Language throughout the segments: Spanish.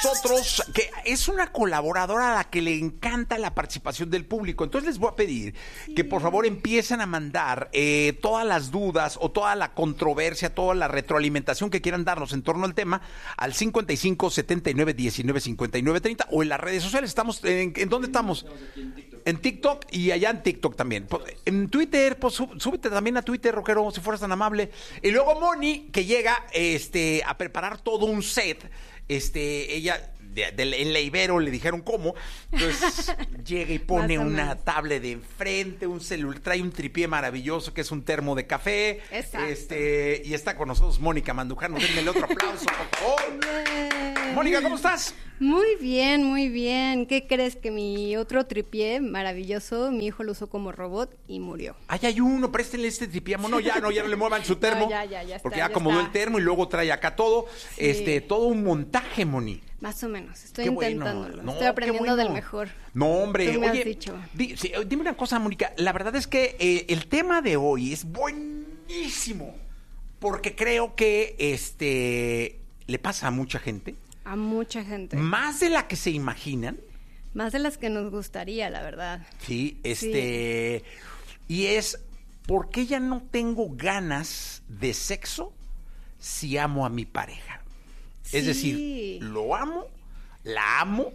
nosotros, que es una colaboradora a la que le encanta la participación del público. Entonces les voy a pedir que por favor empiecen a mandar todas las dudas o toda la controversia, toda la retroalimentación que quieran darnos en torno al tema al 55 79 19 59 30 o en las redes sociales. Estamos ¿en dónde estamos? En TikTok y allá en TikTok también. En Twitter, pues súbete también a Twitter, rockero, si fueras tan amable. Y luego Moni, que llega a preparar todo un set. Ella en la Ibero le dijeron cómo, entonces llega y pone una tablet de enfrente, un celular, trae un tripié maravilloso que es un termo de café. Exacto. Y está con nosotros Mónica Mandujano. Denme el otro aplauso, por favor. Mónica, ¿cómo estás? Muy bien, muy bien. ¿Qué crees? Que mi otro tripié maravilloso, mi hijo lo usó como robot y murió. Ay, hay uno, préstenle este tripié. No, ya no le muevan su termo. No, ya está, porque ya acomodó el termo y luego trae acá todo. Sí. Todo un montaje, Moni. Más o menos, estoy Qué intentándolo. bueno. No, estoy aprendiendo qué bueno. del mejor. No, hombre. Tú me Oye, has dicho. Dime una cosa, Mónica. La verdad es que el tema de hoy es buenísimo. Porque creo que le pasa a mucha gente. A mucha gente. Más de la que se imaginan. Más de las que nos gustaría, la verdad. Sí, Sí. Y es, ¿por qué ya no tengo ganas de sexo si amo a mi pareja? Es Sí. decir, lo amo, la amo,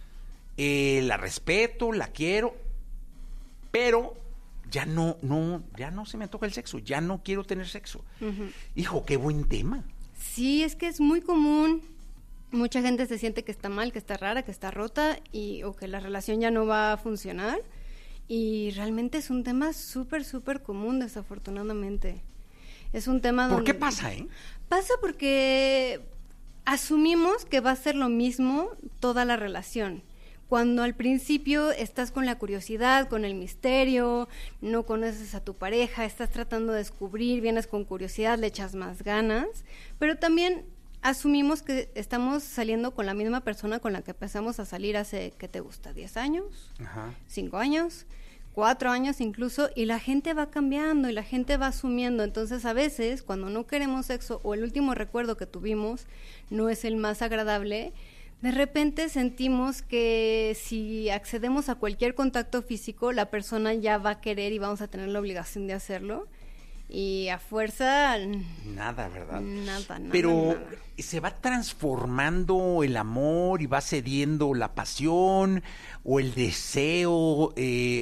la respeto, la quiero, pero ya no se me antoja el sexo, ya no quiero tener sexo. Uh-huh. Hijo, qué buen tema. Sí, es que es muy común. Mucha gente se siente que está mal, que está rara, que está rota o que la relación ya no va a funcionar. Y realmente es un tema súper, súper común, desafortunadamente. Es un tema donde... ¿Por qué pasa, Pasa porque asumimos que va a ser lo mismo toda la relación. Cuando al principio estás con la curiosidad, con el misterio, no conoces a tu pareja, estás tratando de descubrir, vienes con curiosidad, le echas más ganas, pero también asumimos que estamos saliendo con la misma persona con la que empezamos a salir hace, ¿qué te gusta? ¿10 años? Ajá. 5 años, 4 años incluso, y la gente va cambiando y la gente va asumiendo. Entonces a veces cuando no queremos sexo o el último recuerdo que tuvimos no es el más agradable, de repente sentimos que si accedemos a cualquier contacto físico, la persona ya va a querer y vamos a tener la obligación de hacerlo. Y a fuerza... Nada, ¿verdad? Nada. Pero se va transformando el amor y va cediendo la pasión o el deseo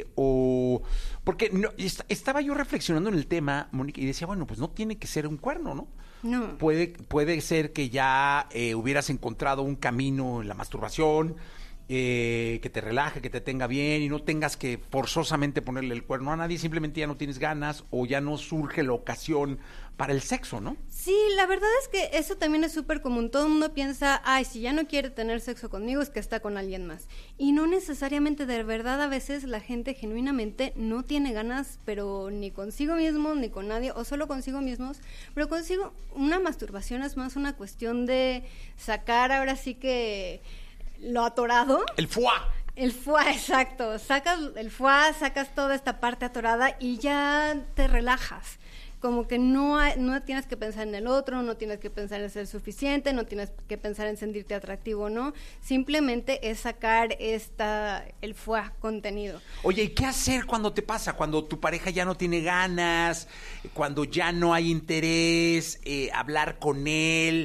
porque estaba yo reflexionando en el tema, Mónica, y decía, bueno, pues no tiene que ser un cuerno, ¿no? No. Puede ser que ya hubieras encontrado un camino en la masturbación, que te relaje, que te tenga bien y no tengas que forzosamente ponerle el cuerno a nadie, simplemente ya no tienes ganas o ya no surge la ocasión para el sexo, ¿no? Sí, la verdad es que eso también es súper común. Todo el mundo piensa, ay, si ya no quiere tener sexo conmigo es que está con alguien más. Y no necesariamente, de verdad, a veces la gente genuinamente no tiene ganas, pero ni consigo mismo, ni con nadie, o solo consigo mismos. Pero consigo, una masturbación es más una cuestión de sacar ahora sí que lo atorado. El foie. El foie, exacto. Sacas el foie, sacas toda esta parte atorada y ya te relajas. Como que no tienes que pensar en el otro, no tienes que pensar en ser suficiente, no tienes que pensar en sentirte atractivo o no. Simplemente es sacar el foie contenido. Oye, ¿y qué hacer cuando te pasa? Cuando tu pareja ya no tiene ganas, cuando ya no hay interés, hablar con él,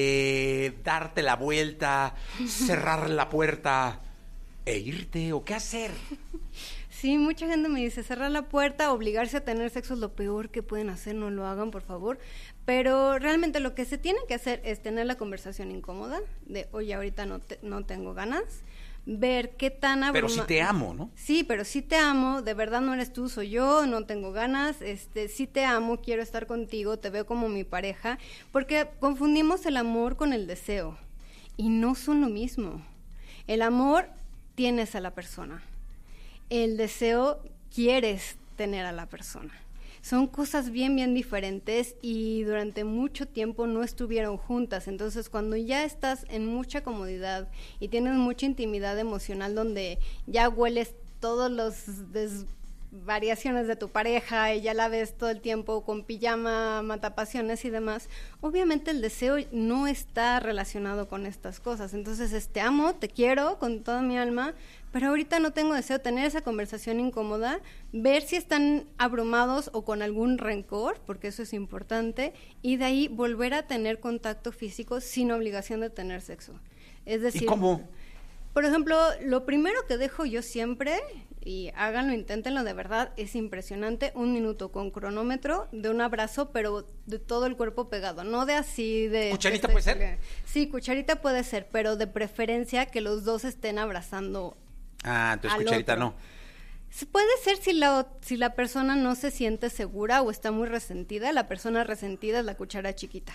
darte la vuelta, cerrar la puerta e irte, ¿o qué hacer? Sí, mucha gente me dice, cerrar la puerta, obligarse a tener sexo es lo peor que pueden hacer, no lo hagan, por favor. Pero realmente lo que se tiene que hacer es tener la conversación incómoda, de, oye, ahorita no tengo ganas, ver qué tan Pero si te amo, ¿no? Sí, pero sí te amo, de verdad no eres tú, soy yo, no tengo ganas, sí te amo, quiero estar contigo, te veo como mi pareja, porque confundimos el amor con el deseo, y no son lo mismo. El amor tienes a la persona. El deseo quieres tener a la persona. Son cosas bien, bien diferentes y durante mucho tiempo no estuvieron juntas. Entonces, cuando ya estás en mucha comodidad y tienes mucha intimidad emocional donde ya hueles todos los variaciones de tu pareja y ya la ves todo el tiempo con pijama, matapasiones y demás, obviamente el deseo no está relacionado con estas cosas. Entonces, te amo, te quiero con toda mi alma, pero ahorita no tengo deseo. Tener esa conversación incómoda, ver si están abrumados o con algún rencor, porque eso es importante, y de ahí volver a tener contacto físico sin obligación de tener sexo. Es decir, ¿y cómo? Por ejemplo, lo primero que dejo yo siempre, y háganlo, inténtenlo de verdad, es impresionante, 1 minuto con cronómetro de un abrazo, pero de todo el cuerpo pegado, no de así de... ¿Cucharita puede ser? Sí, cucharita puede ser, pero de preferencia que los dos estén abrazando. Entonces cucharita otro. no. Puede ser si la persona no se siente segura o está muy resentida. La persona resentida es la cuchara chiquita.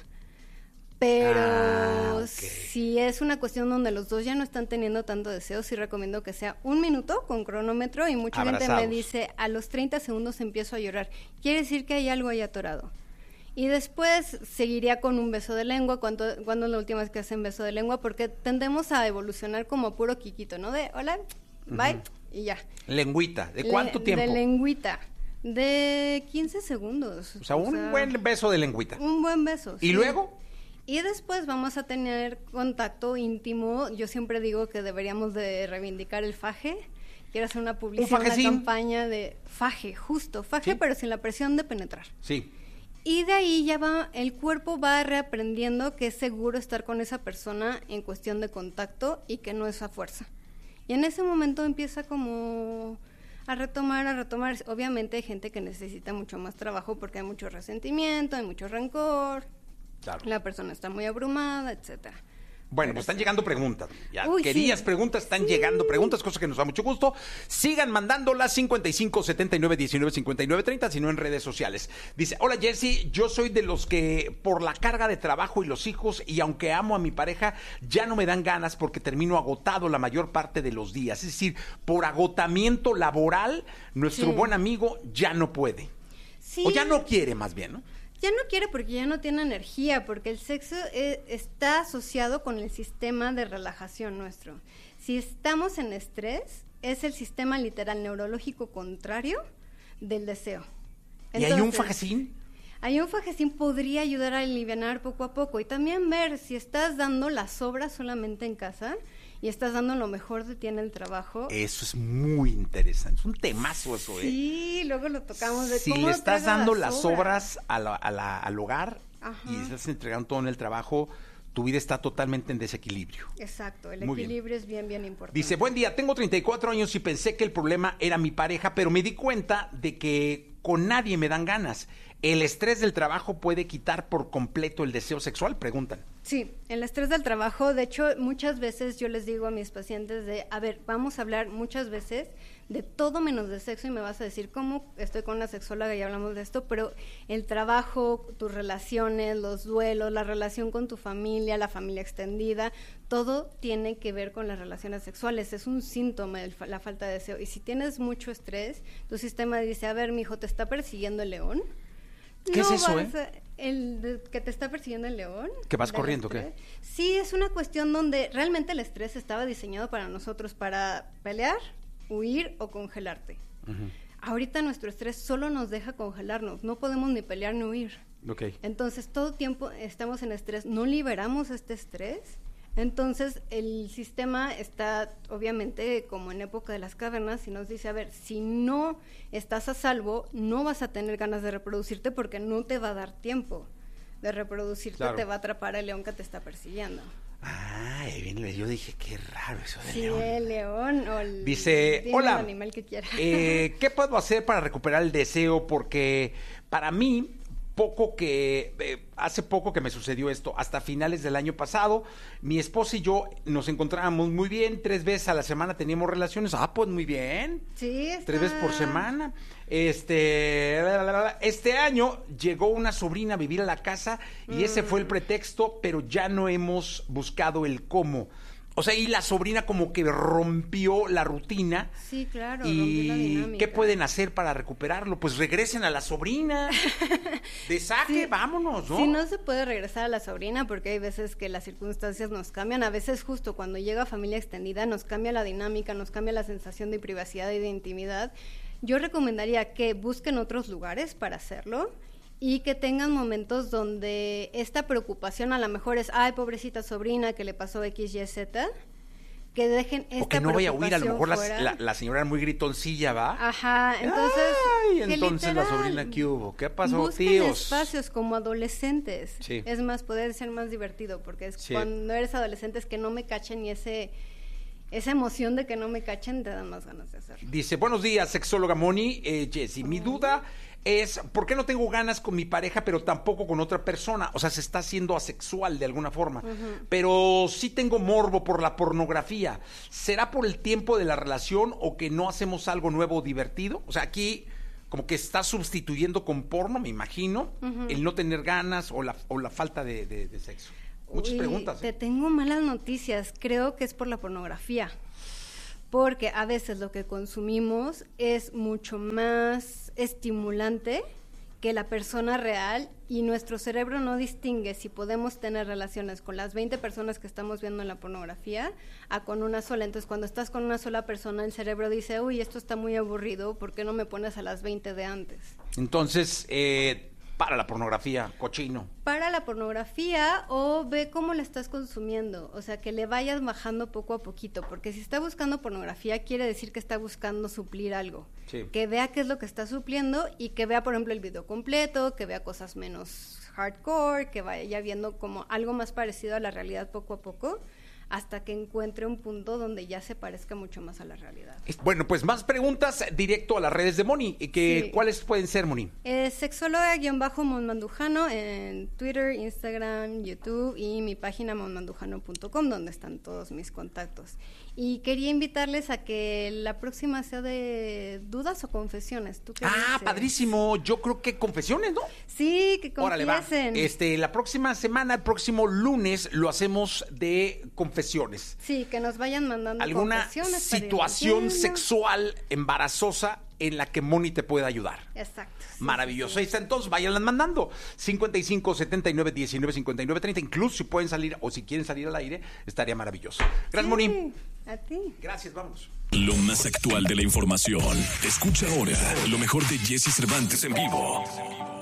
Pero okay. si es una cuestión donde los dos ya no están teniendo tanto deseo, sí recomiendo que sea 1 minuto con cronómetro, y mucha gente me dice, a los 30 segundos empiezo a llorar. Quiere decir que hay algo ahí atorado. Y después seguiría con un beso de lengua. ¿Cuándo es la última vez que hacen beso de lengua? Porque tendemos a evolucionar como puro quiquito, ¿no? De hola, bye, y ya. Lengüita, ¿de cuánto tiempo? De lengüita, de 15 segundos. O sea, un buen beso de lengüita. Un buen beso, ¿Y sí. luego? Y después vamos a tener contacto íntimo. Yo siempre digo que deberíamos de reivindicar el faje. Quiero hacer una publicidad, una campaña de faje, justo, faje, ¿sí? Pero sin la presión de penetrar. Sí. Y de ahí ya el cuerpo va reaprendiendo que es seguro estar con esa persona en cuestión de contacto y que no es a fuerza. Y en ese momento empieza como a retomar. Obviamente hay gente que necesita mucho más trabajo porque hay mucho resentimiento, hay mucho rencor. Claro. La persona está muy abrumada, etcétera. Bueno, pues están llegando preguntas. Ya querías preguntas, están llegando preguntas, cosa que nos da mucho gusto. Sigan mandándolas 55 79 19 59 30, sino en redes sociales. Dice, hola Jessy, yo soy de los que por la carga de trabajo y los hijos, y aunque amo a mi pareja, ya no me dan ganas porque termino agotado la mayor parte de los días. Es decir, por agotamiento laboral, nuestro buen amigo ya no puede. Sí. O ya no quiere, más bien, ¿no? Ya no quiere porque ya no tiene energía, porque el sexo está asociado con el sistema de relajación nuestro. Si estamos en estrés, es el sistema literal neurológico contrario del deseo. Entonces, ¿y hay un fajecín? Hay un fajecín, podría ayudar a alivianar poco a poco, y también ver si estás dando las sobras solamente en casa y estás dando lo mejor de ti en el trabao. Eso es muy interesante, es un temazo eso, Sí, luego lo tocamos de si cómo le estás dando las sobras al hogar, ajá, y estás entregando todo en el trabajo, tu vida está totalmente en desequilibrio. Exacto, el equilibrio es bien importante. Dice, buen día, tengo 34 años y pensé que el problema era mi pareja, pero me di cuenta de que con nadie me dan ganas. ¿El estrés del trabajo puede quitar por completo el deseo sexual? Preguntan. Sí, el estrés del trabajo, de hecho, muchas veces yo les digo a mis pacientes vamos a hablar muchas veces de todo menos de sexo, y me vas a decir, ¿cómo? Estoy con una sexóloga y hablamos de esto, pero el trabajo, tus relaciones, los duelos, la relación con tu familia, la familia extendida, todo tiene que ver con las relaciones sexuales. Es un síntoma de la falta de deseo. Y si tienes mucho estrés, tu sistema dice, a ver, mijo, ¿te está persiguiendo el león? ¿Qué es eso, que te está persiguiendo el león. ¿Que vas corriendo, qué? Sí, es una cuestión donde realmente el estrés estaba diseñado para nosotros, para pelear, huir o congelarte. Uh-huh. Ahorita nuestro estrés solo nos deja congelarnos, no podemos ni pelear ni huir. Okay. Entonces, todo tiempo estamos en estrés, no liberamos este estrés. Entonces, el sistema está, obviamente, como en época de las cavernas, y nos dice, a ver, si no estás a salvo, no vas a tener ganas de reproducirte porque no te va a dar tiempo de reproducirte, claro. Te va a atrapar el león que te está persiguiendo. Yo dije, qué raro eso del león. Sí, el león o el... Dice, hola, el animal que quiera. ¿Qué puedo hacer para recuperar el deseo? Porque para mí... hace poco que me sucedió esto, hasta finales del año pasado, mi esposa y yo nos encontrábamos muy bien, 3 veces a la semana teníamos relaciones, pues muy bien, sí, 3 veces por semana. Este año llegó una sobrina a vivir a la casa y ese fue el pretexto, pero ya no hemos buscado el cómo. O sea, y la sobrina como que rompió la rutina. Sí, claro, y rompió la dinámica. ¿Qué pueden hacer para recuperarlo? Pues regresen a la sobrina. De saque, sí, vámonos, ¿no? Sí, no se puede regresar a la sobrina porque hay veces que las circunstancias nos cambian. A veces justo cuando llega familia extendida nos cambia la dinámica, nos cambia la sensación de privacidad y de intimidad. yo recomendaría que busquen otros lugares para hacerlo y que tengan momentos donde esta preocupación a lo mejor es, ay, pobrecita sobrina que le pasó X, Y, Z, que dejen esta Porque no vaya a huir, a lo mejor fuera. la señora era muy gritoncilla, ¿va? Ajá, entonces... Ay, entonces la sobrina, ¿qué hubo? ¿Qué pasó, busquen tíos? espacios como adolescentes. Sí. Es más, poder ser más divertido, porque es Sí. cuando eres adolescente es que no me cachen y esa emoción de que no me cachen te dan más ganas de hacerlo. Dice, buenos días, sexóloga Moni. Jessy, mi duda es, ¿por qué no tengo ganas con mi pareja, pero tampoco con otra persona? O sea, se está haciendo asexual de alguna forma. Pero sí tengo morbo por la pornografía. ¿Será por el tiempo de la relación o que no hacemos algo nuevo o divertido? O sea, aquí como que está sustituyendo con porno, me imagino, el no tener ganas o la falta de sexo. Muchas preguntas. Te tengo malas noticias. Creo que es por la pornografía. Porque a veces lo que consumimos es mucho más estimulante que la persona real y nuestro cerebro no distingue si podemos tener relaciones con las 20 personas que estamos viendo en la pornografía a con una sola. Entonces, cuando estás con una sola persona, el cerebro dice, uy, esto está muy aburrido, ¿por qué no me pones a las 20 de antes? Entonces, para la pornografía, cochino. Para la pornografía o ve cómo la estás consumiendo, o sea, que le vayas bajando poco a poquito, porque si está buscando pornografía quiere decir que está buscando suplir algo, Sí. que vea qué es lo que está supliendo y que vea, por ejemplo, el video completo, que vea cosas menos hardcore, que vaya viendo como algo más parecido a la realidad poco a poco, hasta que encuentre un punto donde ya se parezca mucho más a la realidad. Bueno, pues más preguntas directo a las redes de Moni. Sí. ¿Cuáles pueden ser, Moni? Sexóloga-monmandujano en Twitter, Instagram, YouTube y mi página monmandujano.com, donde están todos mis contactos. Y quería invitarles a que la próxima sea de dudas o confesiones. ¿Tú qué dices? Padrísimo. Yo creo que confesiones, ¿no? Sí, que Órale, va. confiesen. La próxima semana, el próximo lunes, lo hacemos de confesiones. Sí, que nos vayan mandando ¿Alguna confesiones para ir situación viendo. sexual embarazosa en la que Moni te pueda ayudar? Exacto. Sí, Maravilloso. sí, Ahí está, entonces váyanlas mandando. 55 79 19 59 30. Incluso si pueden salir o si quieren salir al aire, estaría maravilloso. Gracias, sí. Moni. A ti. Gracias, vamos. Lo más actual de la información. Escucha ahora lo mejor de Jessy Cervantes en vivo.